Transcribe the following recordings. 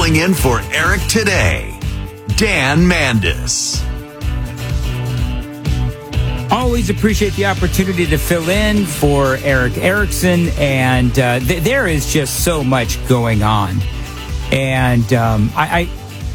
Filling in for Eric today, Dan Mandis. Always appreciate the opportunity to fill in for Eric Erickson, and there is just so much going on. And I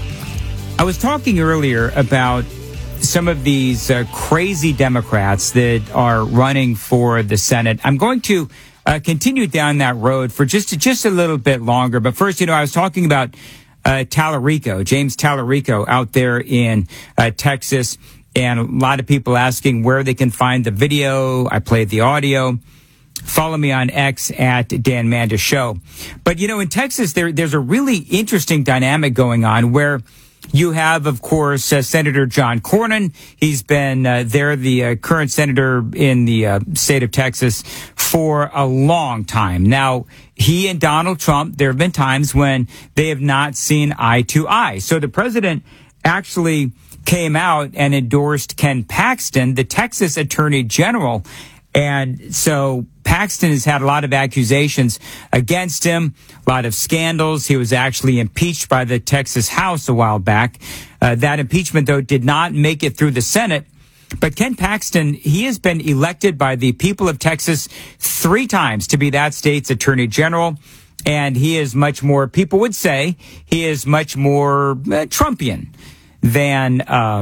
was talking earlier about some of these crazy Democrats that are running for the Senate. I'm going to continue down that road for just a little bit longer. But first, I was talking about Tallarico, James Tallarico out there in Texas. And a lot of people asking where they can find the video. I played the audio. Follow me on X at Dan Mandis Show. But, in Texas, there's a really interesting dynamic going on where you have, of course, Senator John Cornyn. He's been the current senator in the state of Texas for a long time. Now, he and Donald Trump, there have been times when they have not seen eye to eye. So the president actually came out and endorsed Ken Paxton, the Texas Attorney General. And so Paxton has had a lot of accusations against him, a lot of scandals. He was actually impeached by the Texas House a while back. That impeachment, though, did not make it through the Senate. But Ken Paxton, he has been elected by the people of Texas 3 times to be that state's Attorney General. And he is much more, people would say, he is much more Trumpian than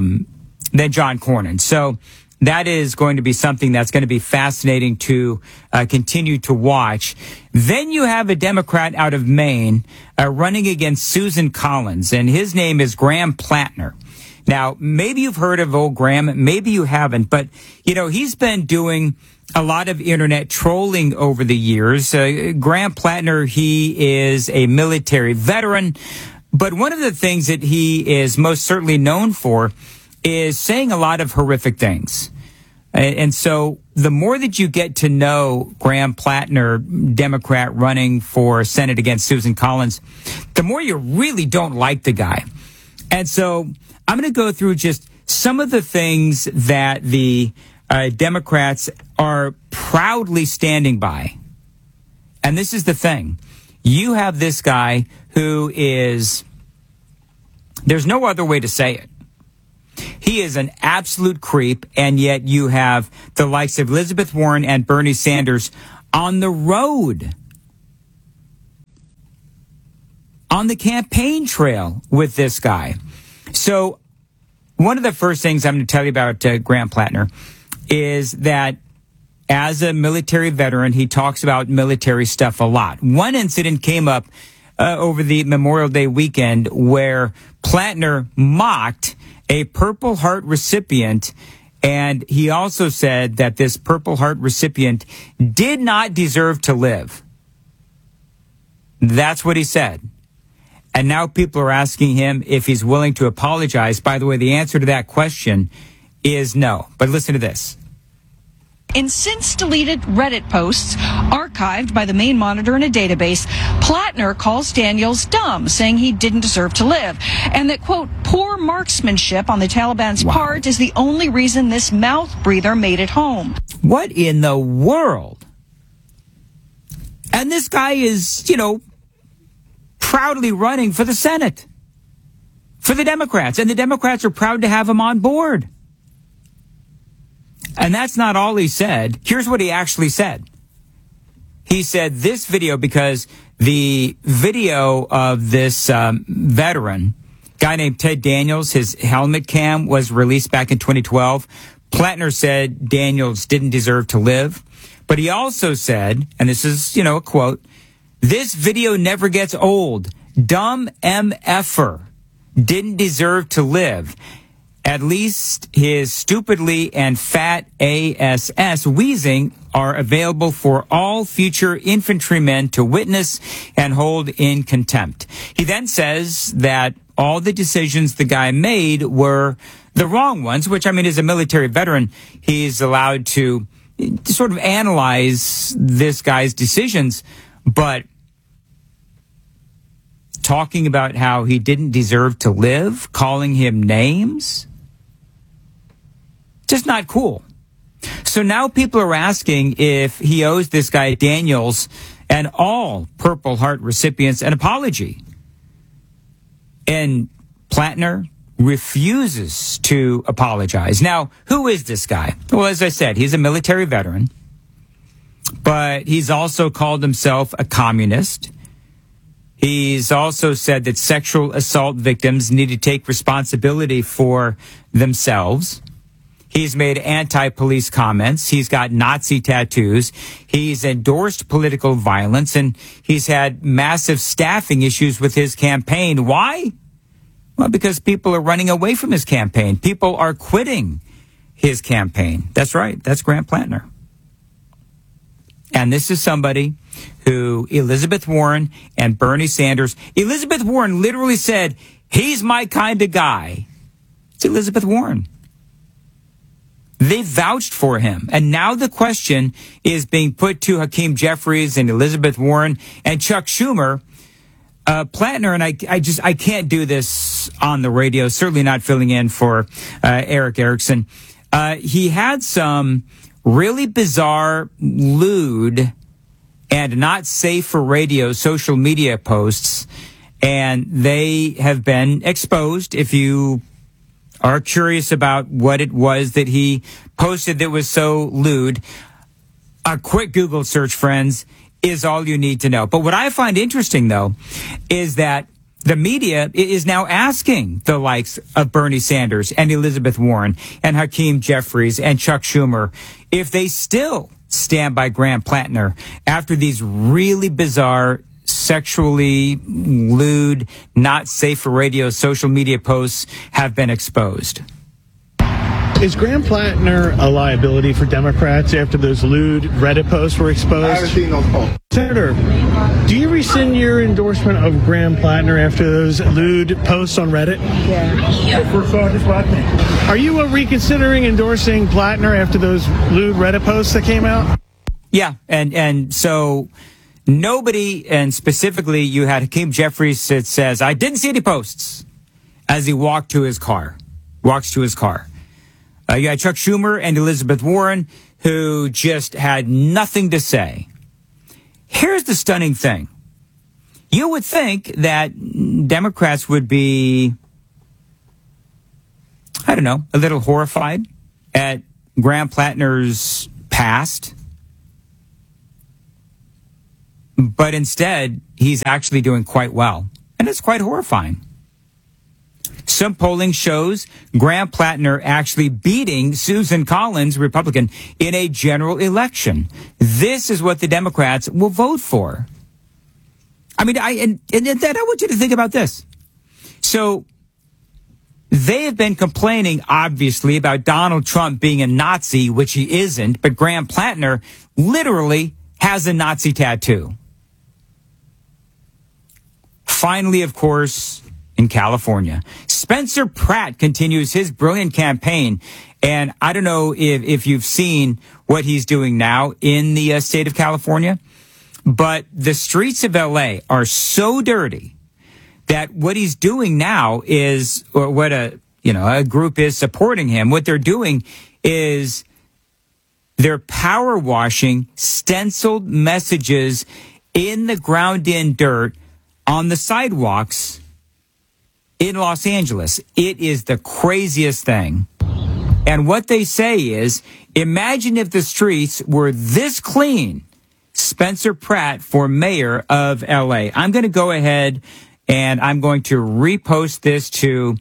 John Cornyn. So that is going to be something that's going to be fascinating to continue to watch. Then you have a Democrat out of Maine running against Susan Collins, and his name is Graham Plattner. Now, maybe you've heard of old Graham, maybe you haven't, but, he's been doing a lot of internet trolling over the years. Graham Plattner, he is a military veteran. But one of the things that he is most certainly known for is saying a lot of horrific things. And so the more that you get to know Graham Plattner, Democrat running for Senate against Susan Collins, the more you really don't like the guy. And so I'm going to go through just some of the things that the Democrats are proudly standing by. And this is the thing. You have this guy who is, there's no other way to say it. He is an absolute creep, and yet you have the likes of Elizabeth Warren and Bernie Sanders on the road, on the campaign trail with this guy. So one of the first things I'm going to tell you about Graham Plattner is that as a military veteran, he talks about military stuff a lot. One incident came up over the Memorial Day weekend where Plattner mocked a Purple Heart recipient, and he also said that this Purple Heart recipient did not deserve to live. That's what he said. And now people are asking him if he's willing to apologize. By the way, the answer to that question is no. But listen to this. In since deleted Reddit posts archived by the Maine Monitor in a database, Plattner calls Daniels dumb, saying he didn't deserve to live, and that, quote, poor marksmanship on the Taliban's part is the only reason this mouth breather made it home. What in the world? And this guy is, proudly running for the Senate, for the Democrats, and the Democrats are proud to have him on board. And that's not all he said. Here's what he actually said. He said this video, because the video of this veteran, guy named Ted Daniels, his helmet cam was released back in 2012. Plattner said Daniels didn't deserve to live. But he also said, and this is, a quote, this video never gets old. Dumb MFer didn't deserve to live. At least his stupidly and fat ASS wheezing are available for all future infantrymen to witness and hold in contempt. He then says that all the decisions the guy made were the wrong ones, which, as a military veteran, he's allowed to sort of analyze this guy's decisions. But talking about how he didn't deserve to live, calling him names, just not cool. So now people are asking if he owes this guy Daniels and all Purple Heart recipients an apology. And Plattner refuses to apologize. Now, who is this guy? Well, as I said, he's a military veteran, but he's also called himself a communist. He's also said that sexual assault victims need to take responsibility for themselves. He's made anti-police comments. He's got Nazi tattoos. He's endorsed political violence, and he's had massive staffing issues with his campaign. Why? Well, because people are running away from his campaign. People are quitting his campaign. That's right. That's Grant Plattner. And this is somebody who Elizabeth Warren and Bernie Sanders, Elizabeth Warren literally said, he's my kind of guy. It's Elizabeth Warren. They vouched for him. And now the question is being put to Hakeem Jeffries and Elizabeth Warren and Chuck Schumer. Plattner, and I can't do this on the radio, certainly not filling in for Eric Erickson. He had some really bizarre, lewd, and not safe for radio social media posts, and they have been exposed. If you are curious about what it was that he posted that was so lewd, a quick Google search, friends, is all you need to know. But what I find interesting, though, is that the media is now asking the likes of Bernie Sanders and Elizabeth Warren and Hakeem Jeffries and Chuck Schumer if they still stand by Grant Plattner after these really bizarre, sexually lewd, not safe for radio social media posts have been exposed. Is Grant Plattner a liability for Democrats after those lewd Reddit posts were exposed? I haven't seen those posts. Senator, do you rescind your endorsement of Grant Plattner after those lewd posts on Reddit? Yeah. Are you reconsidering endorsing Plattner after those lewd Reddit posts that came out? Yeah, and so nobody, and specifically you had Hakeem Jeffries that says, I didn't see any posts as he walks to his car. You had Chuck Schumer and Elizabeth Warren who just had nothing to say. Here's the stunning thing. You would think that Democrats would be, I don't know, a little horrified at Grant Plattner's past. But instead, he's actually doing quite well. And it's quite horrifying. Some polling shows Grant Plattner actually beating Susan Collins, Republican, in a general election. This is what the Democrats will vote for. I mean, and then I want you to think about this. So they have been complaining, obviously, about Donald Trump being a Nazi, which he isn't, but Grant Plattner literally has a Nazi tattoo. Finally, of course, in California, Spencer Pratt continues his brilliant campaign. And I don't know if you've seen what he's doing now in the state of California, but the streets of LA are so dirty that what he's doing now is, or what a group is supporting him, what they're doing is they're power washing stenciled messages in the ground in dirt on the sidewalks in Los Angeles. It is the craziest thing. And what they say is, imagine if the streets were this clean. Spencer Pratt for mayor of LA. I'm going to go ahead and I'm going to repost this to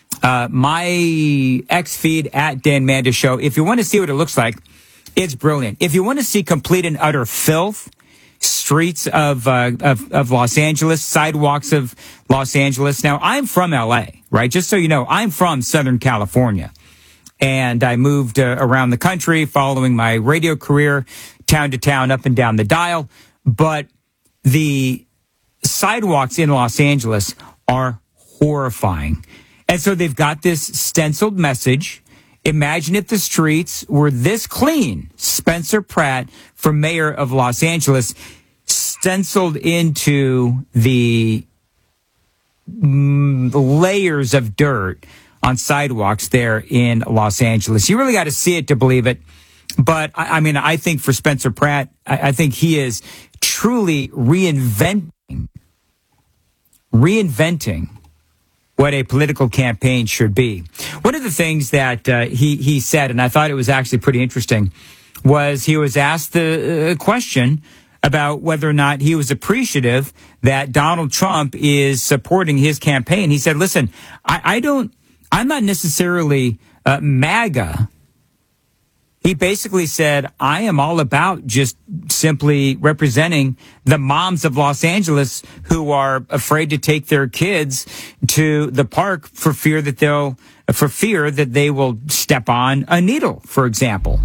my X feed at Dan Manda Show. If you want to see what it looks like, it's brilliant. If you want to see complete and utter filth, streets of Los Angeles, sidewalks of Los Angeles. Now, I'm from LA, right? Just so you know, I'm from Southern California. And I moved around the country following my radio career, town to town, up and down the dial. But the sidewalks in Los Angeles are horrifying. And so they've got this stenciled message. Imagine if the streets were this clean. Spencer Pratt for mayor of Los Angeles, stenciled into the layers of dirt on sidewalks there in Los Angeles. You really got to see it to believe it. But I mean, I think for Spencer Pratt, I think he is truly reinventing what a political campaign should be. One of the things that he said, and I thought it was actually pretty interesting, was he was asked the question about whether or not he was appreciative that Donald Trump is supporting his campaign. He said, listen, I'm not necessarily MAGA. He basically said, I am all about just simply representing the moms of Los Angeles who are afraid to take their kids to the park for fear that they will step on a needle, for example.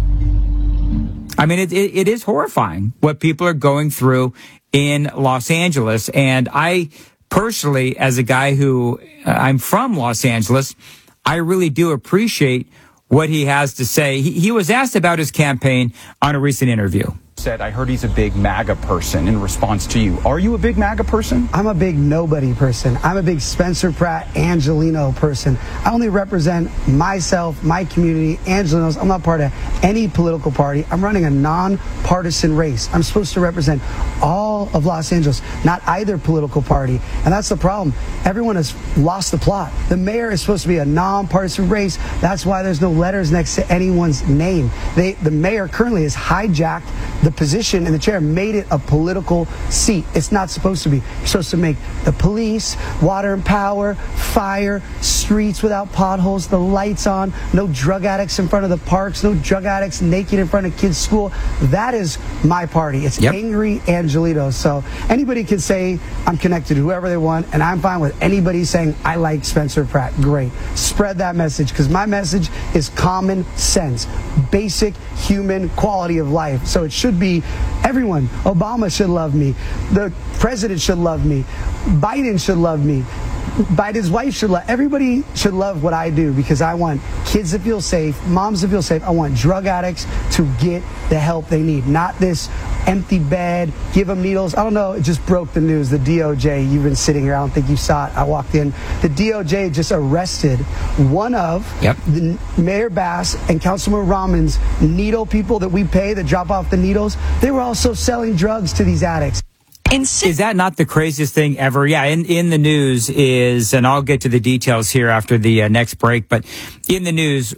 I mean, it is horrifying what people are going through in Los Angeles. And I personally, as a guy who I'm from Los Angeles, I really do appreciate what he has to say. He was asked about his campaign on a recent interview. Said, I heard he's a big MAGA person in response to you. Are you a big MAGA person? I'm a big nobody person. I'm a big Spencer Pratt, Angelino person. I only represent myself, my community, Angelinos. I'm not part of any political party. I'm running a non-partisan race. I'm supposed to represent all of Los Angeles, not either political party. And that's the problem. Everyone has lost the plot. The mayor is supposed to be a non-partisan race. That's why there's no letters next to anyone's name. The mayor currently has hijacked the position in the chair, made it a political seat. It's not supposed to be. You're supposed to make the police, water and power, fire, streets without potholes, the lights on, no drug addicts in front of the parks, no drug addicts naked in front of kids' school. That is my party. It's Angry Angelinos. So anybody can say I'm connected to whoever they want, and I'm fine with anybody saying I like Spencer Pratt. Great. Spread that message, because my message is common sense, basic human quality of life. So it should be everyone. Obama should love me. The president should love me. Biden should love me. Biden's wife should love. Everybody should love what I do, because I want kids to feel safe, moms to feel safe. I want drug addicts to get the help they need, not this empty bed, give them needles. I don't know. It just broke the news. The DOJ, you've been sitting here. I don't think you saw it. I walked in. The DOJ just arrested one of the Mayor Bass and Councilman Rahman's needle people that we pay that drop off the needles. They were also selling drugs to these addicts. Is that not the craziest thing ever? Yeah, in the news is, and I'll get to the details here after the next break, but in the news,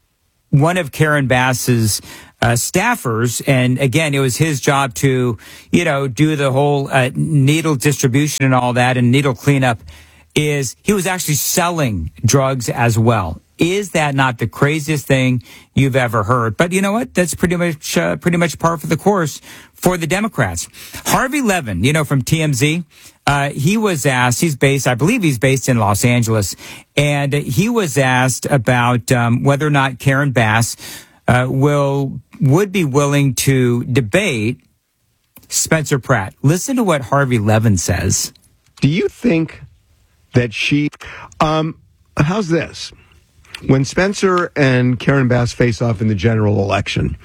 one of Karen Bass's staffers, and again, it was his job to, do the whole needle distribution and all that and needle cleanup, is he was actually selling drugs as well. Is that not the craziest thing you've ever heard? But you know what? That's pretty much par for the course for the Democrats. Harvey Levin, from TMZ, he was asked, I believe he's based in Los Angeles, and he was asked about whether or not Karen Bass would be willing to debate Spencer Pratt. Listen to what Harvey Levin says. Do you think that how's this? When Spencer and Karen Bass face off in the general election,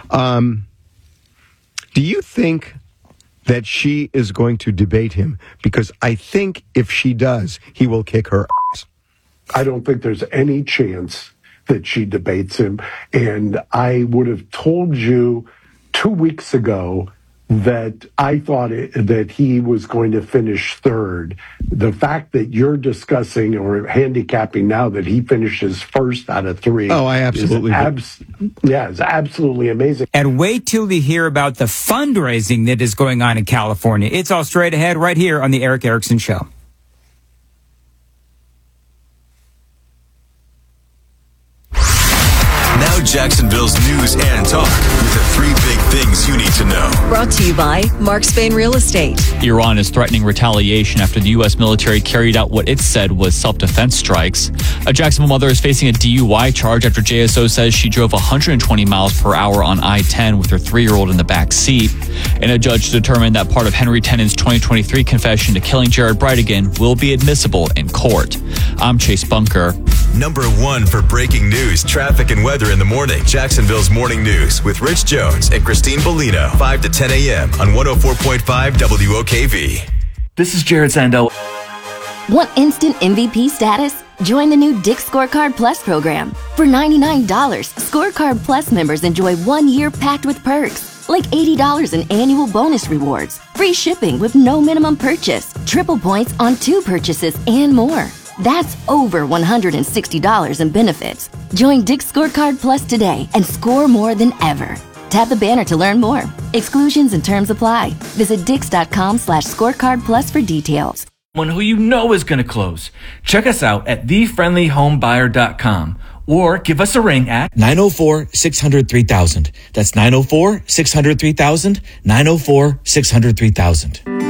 do you think that she is going to debate him? Because I think if she does, he will kick her ass. I don't think there's any chance that she debates him. And I would have told you 2 weeks ago that I thought that he was going to finish third. The fact that you're discussing or handicapping now that he finishes first out of three. Oh, I absolutely. It's absolutely amazing. And wait till you hear about the fundraising that is going on in California. It's all straight ahead right here on the Eric Erickson Show. Now Jacksonville's news and talk with the 3 big things you need to know. Brought to you by Mark Spain Real Estate. Iran is threatening retaliation after the U.S. military carried out what it said was self-defense strikes. A Jacksonville mother is facing a DUI charge after JSO says she drove 120 miles per hour on I-10 with her 3-year-old in the back seat. And a judge determined that part of Henry Tennant's 2023 confession to killing Jared Bridegan will be admissible in court. I'm Chase Bunker. Number 1 for breaking news, traffic, and weather in the morning. Jacksonville's Morning News with Rich Jones and Christine Bellino. 5 to 10 a.m. on 104.5 WOKV. This is Jared Sandell. Want instant MVP status? Join the new Dick's Scorecard Plus program. For $99, Scorecard Plus members enjoy 1 year packed with perks, like $80 in annual bonus rewards, free shipping with no minimum purchase, triple points on 2 purchases, and more. That's over $160 in benefits. Join Dick's Scorecard Plus today and score more than ever. Tap the banner to learn more. Exclusions and terms apply. Visit Dix.com/scorecard plus for details. One who you know is going to close. Check us out at thefriendlyhomebuyer.com or give us a ring at 904-600-3000. That's 904-600-3000, 904-600-3000.